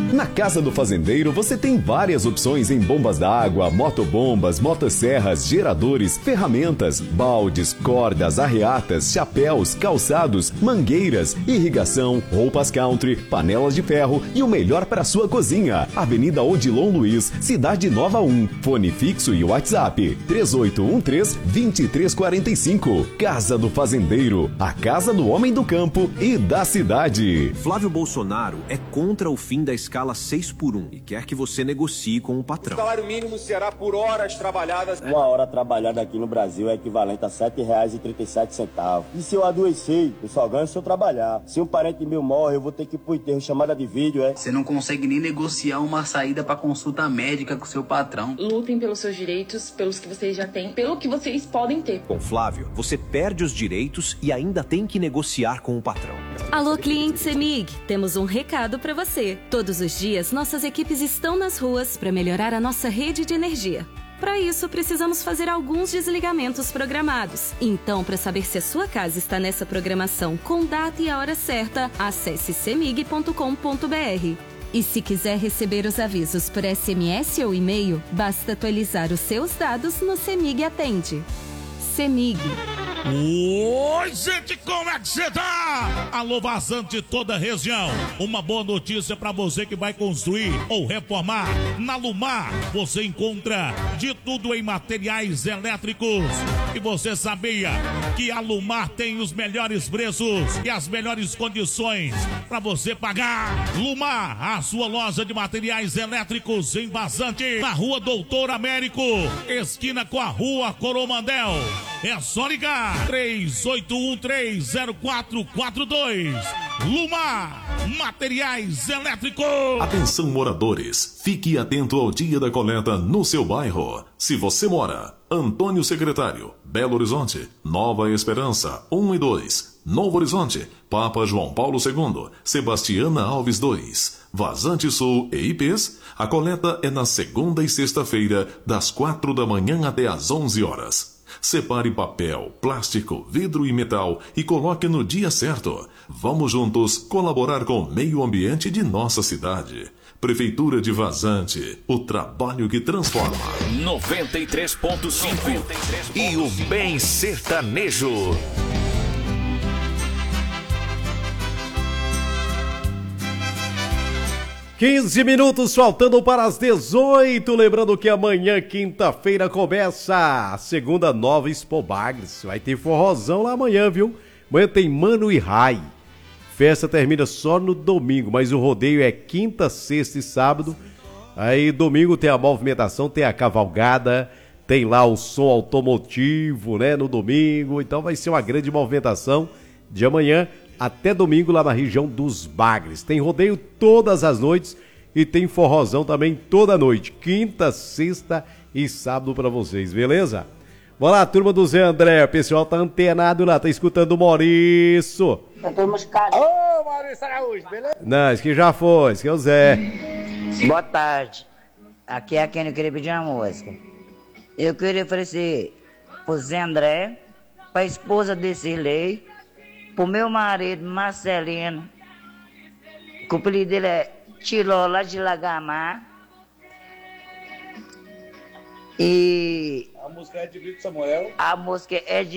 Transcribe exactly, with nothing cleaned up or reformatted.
Na Casa do Fazendeiro você tem várias opções em bombas d'água, motobombas, motosserras, geradores, ferramentas, baldes, cordas, arreatas, chapéus, calçados, mangueiras, irrigação, roupas country, panelas de ferro e o melhor para sua cozinha. Avenida Odilon Luiz, Cidade Nova um. Fone fixo e WhatsApp três oito um três, dois três quatro cinco. Casa do Fazendeiro, a casa do homem do campo e da cidade. Flávio Bolsonaro é contra o fim da escala seis por um e quer que você negocie com o patrão. O salário mínimo será por horas trabalhadas. Uma hora trabalhada aqui no Brasil é equivalente a sete reais e trinta e sete centavos. E se eu adoecer, eu só ganho se eu trabalhar. Se um parente meu morre, eu vou ter que ir pro enterro, chamada de vídeo, é? Você não consegue nem negociar uma saída pra consulta médica com seu patrão. Lutem pelos seus direitos, pelos que vocês já têm, pelo que vocês podem ter. Com Flávio, você perde os direitos e ainda tem que negociar com o patrão. Alô, cliente CEMIG, temos um recado para você. Todos os dias, nossas equipes estão nas ruas para melhorar a nossa rede de energia. Para isso, precisamos fazer alguns desligamentos programados. Então, para saber se a sua casa está nessa programação com data e a hora certa, acesse cemig ponto com ponto br. E se quiser receber os avisos por S M S ou e-mail, basta atualizar os seus dados no CEMIG Atende. CEMIG. Oi, gente, como é que você tá? Alô, vazante de toda a região. Uma boa notícia para você que vai construir ou reformar. Na Lumar, você encontra de tudo em materiais elétricos. E você sabia que a Lumar tem os melhores preços e as melhores condições para você pagar? Lumar, a sua loja de materiais elétricos em Vazante, na Rua Doutor Américo, esquina com a Rua Coromandel. É só ligar três oito um três, zero quatro quatro dois. Lumar, materiais elétricos. Atenção, moradores, fique atento ao dia da coleta no seu bairro. Se você mora Antônio Secretário, Belo Horizonte, Nova Esperança um e dois, Novo Horizonte, Papa João Paulo segundo, Sebastiana Alves dois, Vazante Sul e I Pês, a coleta é na segunda e sexta-feira, das quatro da manhã até às onze horas. Separe papel, plástico, vidro e metal e coloque no dia certo. Vamos juntos colaborar com o meio ambiente de nossa cidade. Prefeitura de Vazante, o trabalho que transforma. noventa e três ponto cinco e o Bem Sertanejo. quinze minutos faltando para as dezoito. Lembrando que amanhã, quinta-feira, começa a segunda Nova Expo Bagres. Vai ter forrozão lá amanhã, viu? Amanhã tem Mano e Rai. Festa termina só no domingo, mas o rodeio é quinta, sexta e sábado. Aí domingo tem a movimentação, tem a cavalgada, tem lá o som automotivo, né? No domingo. Então vai ser uma grande movimentação de amanhã até domingo lá na região dos Bagres. Tem rodeio todas as noites e tem forrozão também toda noite. Quinta, sexta e sábado pra vocês, beleza? Vamos lá, turma do Zé André. O pessoal tá antenado lá, tá escutando o Maurício. Ô, Maurício Araújo, beleza? Não, esse que já foi, esse que é o Zé. Boa tarde. Aqui é quem eu queria pedir uma música. Eu queria oferecer pro Zé André, pra esposa desse Lei, pro meu marido, Marcelino, que o apelido dele é Tiló, lá de Lagamar. E... A música é de Vitor Samuel. A música é de